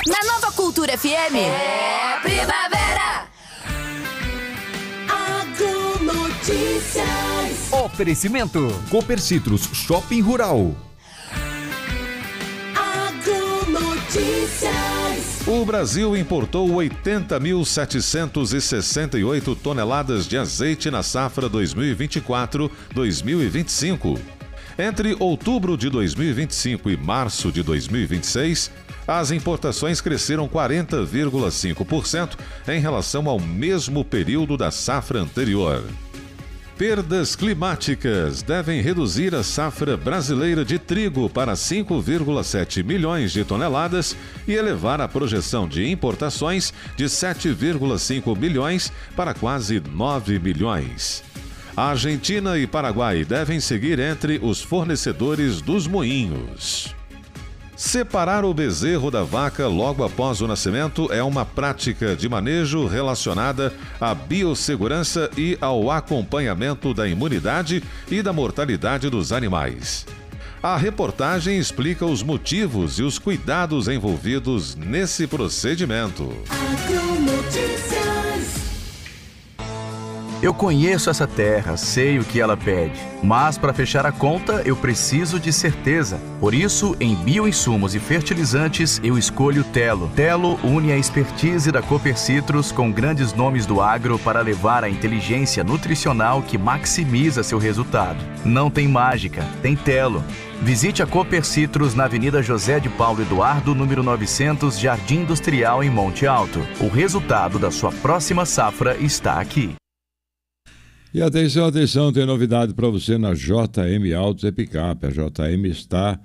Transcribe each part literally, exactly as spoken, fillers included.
Na Nova Cultura F M. É primavera! Agronotícias. Oferecimento Cooper Citrus Shopping Rural. Agronotícias. O Brasil importou oitenta mil setecentos e sessenta e oito toneladas de azeite na safra dois mil e vinte e quatro a dois mil e vinte e cinco. Entre outubro de dois mil e vinte e cinco e março de dois mil e vinte e seis, as importações cresceram quarenta vírgula cinco por cento em relação ao mesmo período da safra anterior. Perdas climáticas devem reduzir a safra brasileira de trigo para cinco vírgula sete milhões de toneladas e elevar a projeção de importações de sete vírgula cinco milhões para quase nove milhões. A Argentina e Paraguai devem seguir entre os fornecedores dos moinhos. Separar o bezerro da vaca logo após o nascimento é uma prática de manejo relacionada à biossegurança e ao acompanhamento da imunidade e da mortalidade dos animais. A reportagem explica os motivos e os cuidados envolvidos nesse procedimento. Eu conheço essa terra, sei o que ela pede, mas para fechar a conta eu preciso de certeza. Por isso, em bioinsumos e fertilizantes, eu escolho Telo. Telo une a expertise da Cooper Citrus com grandes nomes do agro para levar a inteligência nutricional que maximiza seu resultado. Não tem mágica, tem Telo. Visite a Cooper Citrus na Avenida José de Paulo Eduardo, número novecentos, Jardim Industrial, em Monte Alto. O resultado da sua próxima safra está aqui. E atenção, atenção, tem novidade para você na J M Autos e Picape. A J M está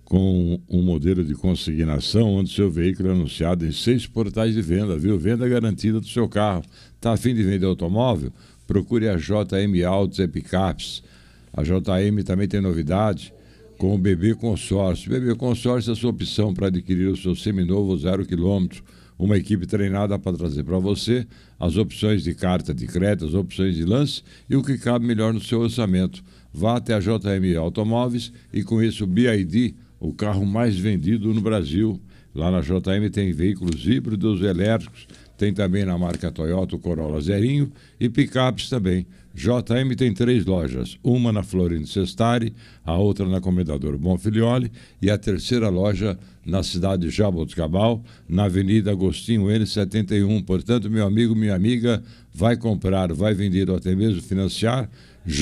com um modelo de consignação onde seu veículo é anunciado em seis portais de venda, viu? Venda garantida do seu carro. Está a fim de vender automóvel? Procure a J M Autos e Picapes. A J M também tem novidade com o B B Consórcio. B B Consórcio é a sua opção para adquirir o seu seminovo zero quilômetro. Uma equipe treinada para trazer para você as opções de carta de crédito, as opções de lance e o que cabe melhor no seu orçamento. Vá até a J M Automóveis e conheça o B I D, o carro mais vendido no Brasil. Lá na J M tem veículos híbridos elétricos, tem também na marca Toyota o Corolla Zerinho e picapes também. J M tem três lojas, uma na Florindo Sestari, a outra na Comendador Bonfilioli e a terceira loja na cidade de Jaboticabal, na Avenida Agostinho N setenta e um. Portanto, meu amigo, minha amiga, vai comprar, vai vender ou até mesmo financiar,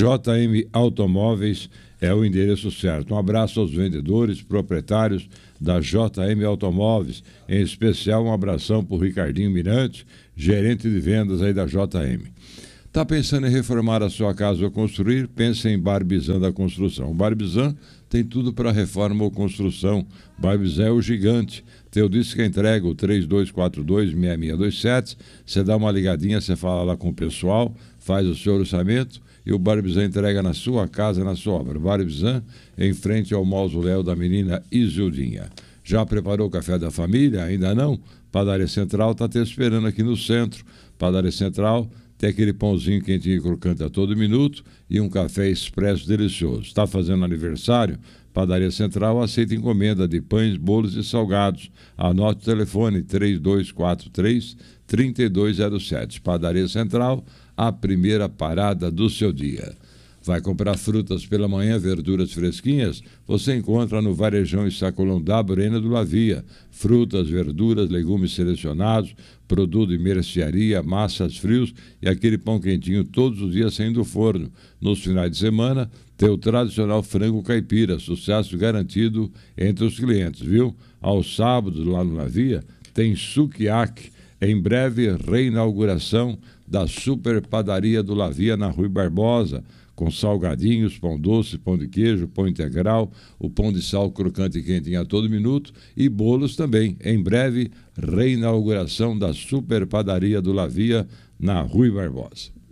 J M Automóveis é o endereço certo. Um abraço aos vendedores, proprietários da J M Automóveis, em especial um abração para o Ricardinho Mirante, gerente de vendas aí da J M. Está pensando em reformar a sua casa ou construir? Pense em Barbizan da Construção. O Barbizan tem tudo para reforma ou construção. Barbizan é o gigante. Teu disco entrega o três dois quatro dois, seis seis dois sete. Você dá uma ligadinha, você fala lá com o pessoal, faz o seu orçamento e o Barbizan entrega na sua casa, na sua obra. Barbizan, em frente ao mausoléu da menina Isildinha. Já preparou o café da família? Ainda não? Padaria Central está te esperando aqui no centro. Padaria Central tem aquele pãozinho quentinho e crocante a todo minuto e um café expresso delicioso. Está fazendo aniversário? Padaria Central aceita encomenda de pães, bolos e salgados. Anote o telefone três dois quatro três, três dois zero sete. Padaria Central, a primeira parada do seu dia. Vai comprar frutas pela manhã, verduras fresquinhas? Você encontra no Varejão e Sacolão da Brena do Lavia. Frutas, verduras, legumes selecionados, produto de mercearia, massas frios e aquele pão quentinho todos os dias saindo do forno. Nos finais de semana, tem o tradicional frango caipira, sucesso garantido entre os clientes, viu? Aos sábados, lá no Lavia, tem sukiyaki. Em breve, reinauguração da Super Padaria do Lavia na Rui Barbosa, com salgadinhos, pão doce, pão de queijo, pão integral, o pão de sal crocante e quentinho a todo minuto e bolos também. Em breve, reinauguração da Super Padaria do Lavia na Rui Barbosa.